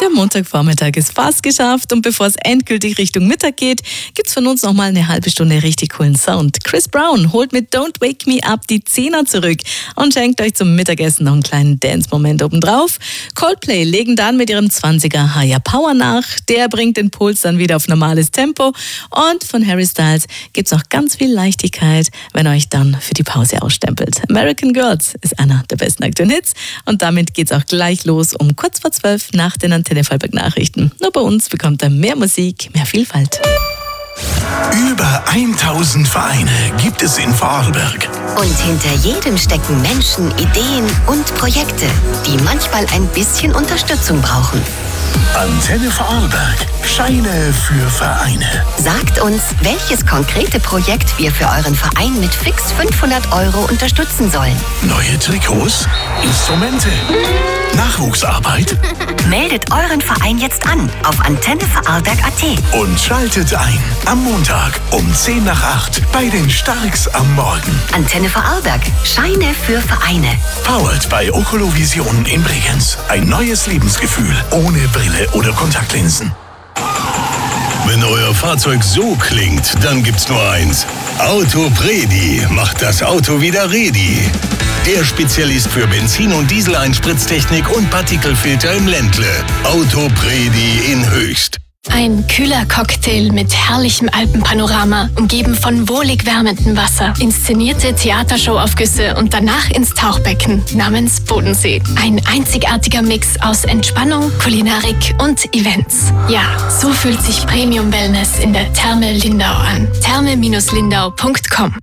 Der Montagvormittag ist fast geschafft und bevor es endgültig Richtung Mittag geht, gibt's von uns nochmal eine halbe Stunde richtig coolen Sound. Chris Brown holt mit Don't Wake Me Up die Zehner zurück und schenkt euch zum Mittagessen noch einen kleinen Dance-Moment obendrauf. Coldplay legen dann mit ihrem 20er Higher Power nach. Der bringt den Puls dann wieder auf normales Tempo. Und von Harry Styles gibt's noch ganz viel Leichtigkeit, wenn euch dann für die Pause ausstempelt. American Girls ist einer der besten aktuellen Hits und damit geht's auch gleich los um kurz vor 12 nach den Antenne Vorarlberg Nachrichten. Nur bei uns bekommt er mehr Musik, mehr Vielfalt. Über 1000 Vereine gibt es in Vorarlberg. Und hinter jedem stecken Menschen, Ideen und Projekte, die manchmal ein bisschen Unterstützung brauchen. Antenne Vorarlberg. Scheine für Vereine. Sagt uns, welches konkrete Projekt wir für euren Verein mit fix 500 € unterstützen sollen. Neue Trikots? Instrumente? Nachwuchsarbeit? Meldet euren Verein jetzt an auf antennevorarlberg.at. Und schaltet ein am Montag um 7:50 bei den Starks am Morgen. Antenne Vorarlberg. Scheine für Vereine. Powered bei Ocolovision in Bregenz. Ein neues Lebensgefühl ohne Brille oder Kontaktlinsen. Wenn euer Fahrzeug so klingt, dann gibt's nur eins. Autopredi macht das Auto wieder ready. Der Spezialist für Benzin- und Diesel-Einspritztechnik und Partikelfilter im Ländle. Autopredi in Höchst. Ein kühler Cocktail mit herrlichem Alpenpanorama, umgeben von wohlig wärmendem Wasser. Inszenierte Theatershowaufgüsse und danach ins Tauchbecken namens Bodensee. Ein einzigartiger Mix aus Entspannung, Kulinarik und Events. Ja, so fühlt sich Premium Wellness in der Therme Lindau an. therme-lindau.com.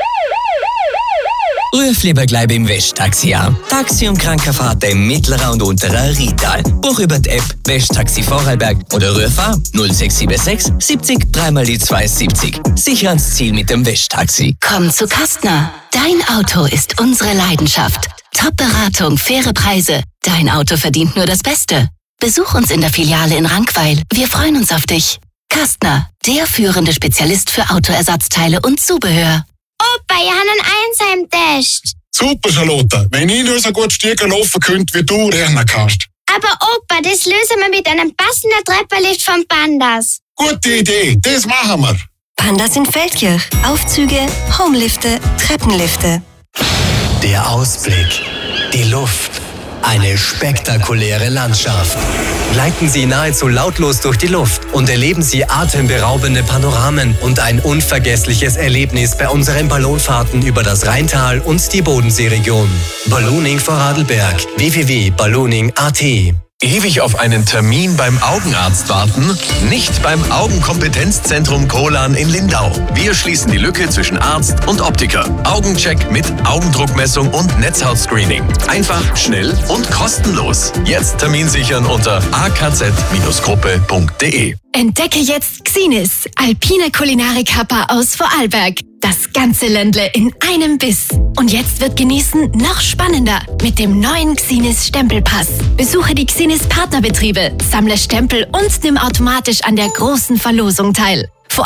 Ruf lieber gleich im Westtaxi an. Taxi- und Krankenfahrten im mittleren und unteren Rheintal. Buch über die App Westtaxi Vorarlberg oder ruf an 0676 70 3x270. Sicher ans Ziel mit dem Westtaxi. Komm zu Kastner. Dein Auto ist unsere Leidenschaft. Top-Beratung, faire Preise. Dein Auto verdient nur das Beste. Besuch uns in der Filiale in Rankweil. Wir freuen uns auf dich. Kastner, der führende Spezialist für Autoersatzteile und Zubehör. Opa, ich habe einen Einsheim-Test. Super, Charlotte. Wenn ich nur so gut Stiegen laufen könnte, wie du rennen kannst. Aber Opa, das lösen wir mit einem passenden Treppenlift von Pandas. Gute Idee, das machen wir. Pandas in Feldkirch. Aufzüge, Homelifte, Treppenlifte. Der Ausblick, die Luft, eine spektakuläre Landschaft. Gleiten Sie nahezu lautlos durch die Luft und erleben Sie atemberaubende Panoramen und ein unvergessliches Erlebnis bei unseren Ballonfahrten über das Rheintal und die Bodenseeregion. Ballooning Vorarlberg. www.ballooning.at. Ewig auf einen Termin beim Augenarzt warten? Nicht beim Augenkompetenzzentrum Kolan in Lindau. Wir schließen die Lücke zwischen Arzt und Optiker. Augencheck mit Augendruckmessung und Netzhautscreening. Einfach, schnell und kostenlos. Jetzt Termin sichern unter akz-gruppe.de. Entdecke jetzt Xinis, alpine Kulinarik-Happer aus Vorarlberg. Das ganze Ländle in einem Biss. Und jetzt wird Genießen noch spannender mit dem neuen Xinis Stempelpass. Besuche die Xinis Partnerbetriebe, sammle Stempel und nimm automatisch an der großen Verlosung teil.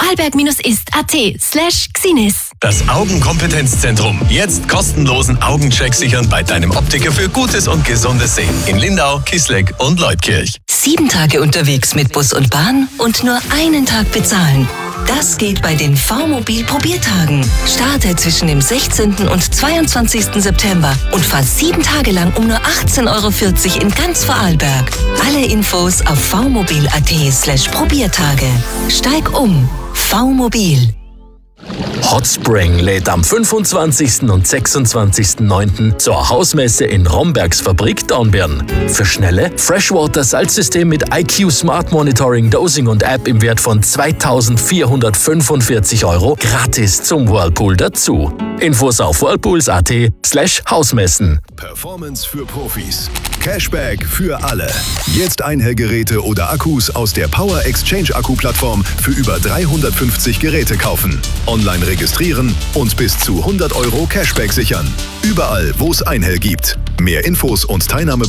Vorarlberg-ist.at/Xinis. Das Augenkompetenzzentrum. Jetzt kostenlosen Augencheck sichern bei deinem Optiker für gutes und gesundes Sehen. In Lindau, Kisleck und Leutkirch. 7 Tage unterwegs mit Bus und Bahn und nur einen Tag bezahlen. Das geht bei den V-Mobil-Probiertagen. Starte zwischen dem 16. und 22. September und fahr 7 Tage lang um nur 18,40 € in ganz Vorarlberg. Alle Infos auf vmobil.at/Probiertage. Steig um. V-Mobil. Hotspring lädt am 25. und 26.09. zur Hausmesse in Rombergs Fabrik Dornbirn. Für schnelle Freshwater-Salzsystem mit IQ Smart Monitoring, Dosing und App im Wert von 2.445 € gratis zum Whirlpool dazu. Infos auf whirlpools.at/Hausmessen. Performance für Profis. Cashback für alle. Jetzt Einhellgeräte oder Akkus aus der Power Exchange Akku-Plattform für über 350 Geräte kaufen. Online registrieren und bis zu 100 € Cashback sichern. Überall, wo es Einhell gibt. Mehr Infos und Teilnahme